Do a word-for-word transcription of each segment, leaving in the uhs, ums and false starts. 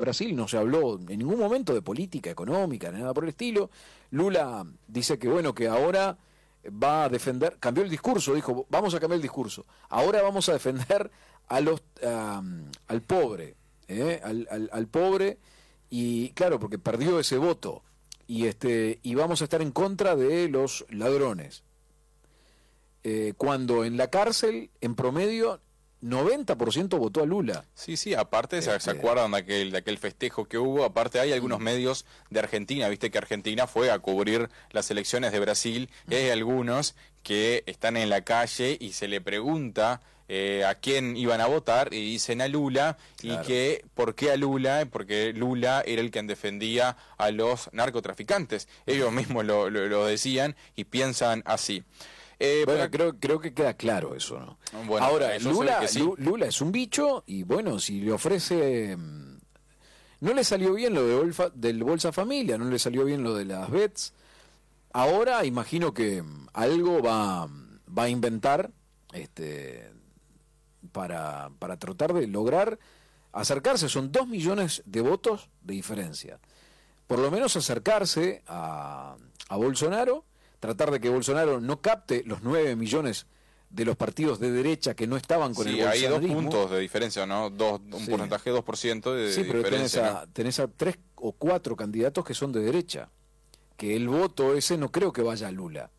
Brasil no se habló en ningún momento de política económica, ni nada por el estilo. Lula dice que bueno, que ahora va a defender, cambió el discurso, dijo, vamos a cambiar el discurso, ahora vamos a defender a los um, al pobre, ¿eh? al, al, al pobre, y claro, porque perdió ese voto, y este y vamos a estar en contra de los ladrones. Eh, cuando en la cárcel, en promedio, noventa por ciento votó a Lula. Sí, sí, aparte este... se acuerdan de aquel, de aquel festejo que hubo, aparte hay algunos medios de Argentina, viste que Argentina fue a cubrir las elecciones de Brasil, y hay algunos que están en la calle y se le pregunta eh, a quién iban a votar y dicen a Lula, claro. Y que ¿por qué a Lula? Porque Lula era el quien defendía a los narcotraficantes. Ellos mismos lo, lo, lo decían y piensan así. Eh, bueno, para... creo, creo que queda claro eso, ¿no? Bueno, ahora, eso Lula, sí. Lula es un bicho y bueno, si le ofrece... No le salió bien lo de Bolsa, del Bolsa Familia, no le salió bien lo de las B E Ts. Ahora imagino que algo va, va a inventar este, para, para tratar de lograr acercarse. Son dos millones de votos de diferencia. Por lo menos acercarse a, a Bolsonaro, tratar de que Bolsonaro no capte los nueve millones de los partidos de derecha que no estaban con sí, el bolsonarismo. Sí, hay dos puntos de diferencia, ¿no? Dos, un sí. porcentaje de dos por ciento de, sí, de pero diferencia. Tenés a, ¿no? tenés a tres o cuatro candidatos que son de derecha. Que el voto ese no creo que vaya a Lula.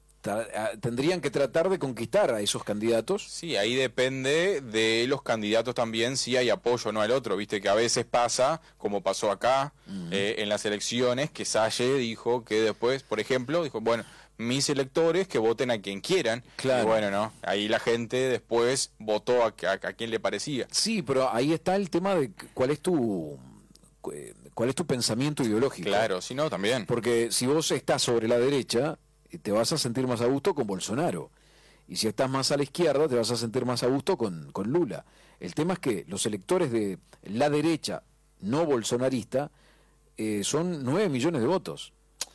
Tendrían que tratar de conquistar a esos candidatos. Sí, ahí depende de los candidatos también si hay apoyo o no al otro. Viste que a veces pasa, como pasó acá, uh-huh. eh, en las elecciones, que Salle dijo que después, por ejemplo, dijo, bueno, mis electores que voten a quien quieran. Claro. Y bueno, ¿no? Ahí la gente después votó a, a, a quien le parecía. Sí, pero ahí está el tema de cuál es tu... cuál es tu pensamiento ideológico. Claro, si no, también. Porque si vos estás sobre la derecha, te vas a sentir más a gusto con Bolsonaro. Y si estás más a la izquierda, te vas a sentir más a gusto con, con Lula. El tema es que los electores de la derecha no bolsonarista eh, son nueve millones de votos.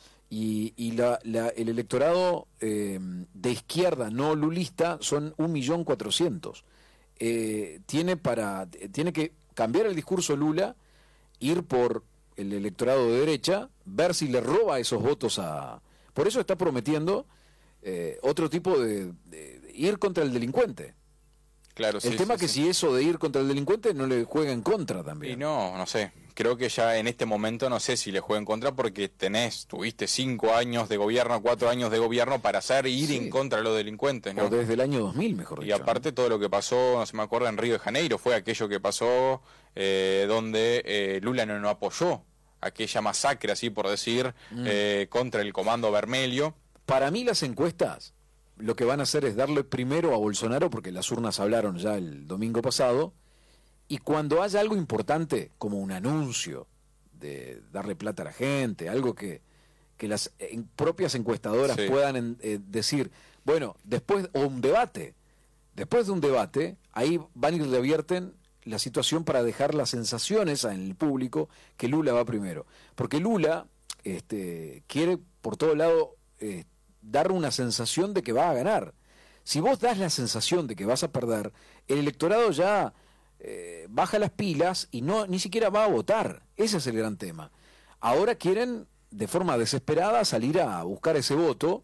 Y, y la, la, el electorado eh, de izquierda no lulista son un millón cuatrocientos. Eh, tiene, para, tiene que cambiar el discurso Lula, ir por el electorado de derecha, ver si le roba esos votos a... Por eso está prometiendo eh, otro tipo de, de, de ir contra el delincuente. Claro, el sí, tema sí, que sí. si eso de ir contra el delincuente no le juega en contra también. Y no, no sé. Creo que ya en este momento no sé si le juega en contra porque tenés, tuviste cinco años de gobierno, cuatro años de gobierno para hacer ir sí. en contra de los delincuentes, ¿no? O desde el año dos mil, mejor dicho. Y aparte todo lo que pasó, no se me acuerda, en Río de Janeiro, fue aquello que pasó eh, donde eh, Lula no, no apoyó aquella masacre, así por decir, mm. eh, contra el Comando Vermelho. Para mí las encuestas lo que van a hacer es darle primero a Bolsonaro, porque las urnas hablaron ya el domingo pasado, y cuando haya algo importante, como un anuncio de darle plata a la gente, algo que, que las eh, propias encuestadoras sí. puedan en, eh, decir, bueno, después, o un debate, después de un debate, ahí van y revierten la situación para dejar las sensaciones en el público que Lula va primero. Porque Lula este, quiere por todo lado eh, dar una sensación de que va a ganar. Si vos das la sensación de que vas a perder, el electorado ya eh, baja las pilas y no ni siquiera va a votar. Ese es el gran tema. Ahora quieren de forma desesperada salir a buscar ese voto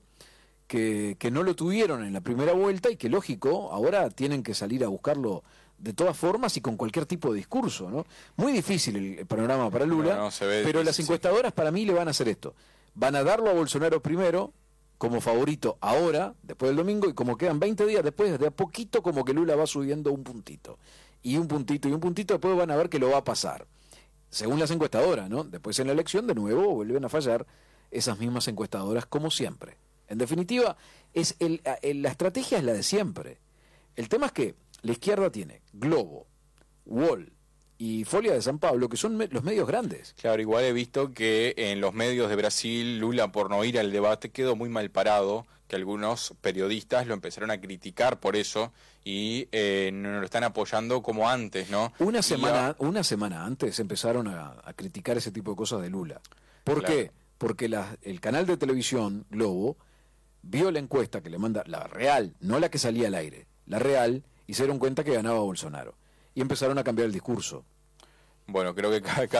que, que no lo tuvieron en la primera vuelta y que lógico, ahora tienen que salir a buscarlo de todas formas y con cualquier tipo de discurso, ¿no? Muy difícil el, el panorama para Lula, no, no, se ve pero difícil, las encuestadoras para mí le van a hacer esto. Van a darlo a Bolsonaro primero, como favorito ahora, después del domingo, y como quedan veinte días después, de a poquito como que Lula va subiendo un puntito. Y un puntito y un puntito, después van a ver que lo va a pasar. Según las encuestadoras, ¿no? Después en la elección, de nuevo, vuelven a fallar esas mismas encuestadoras, como siempre. En definitiva, es el, el, la estrategia es la de siempre. El tema es que la izquierda tiene Globo, Wall y Folia de San Pablo, que son me, los medios grandes. Claro, igual he visto que en los medios de Brasil, Lula, por no ir al debate, quedó muy mal parado, que algunos periodistas lo empezaron a criticar por eso, y eh, no lo están apoyando como antes, ¿no? Una semana, ya... una semana antes empezaron a, a criticar ese tipo de cosas de Lula. ¿Por claro. qué? Porque la, el canal de televisión, Globo, vio la encuesta que le manda, la real, no la que salía al aire, la real, y se dieron cuenta que ganaba Bolsonaro. Y empezaron a cambiar el discurso. Bueno, creo que cada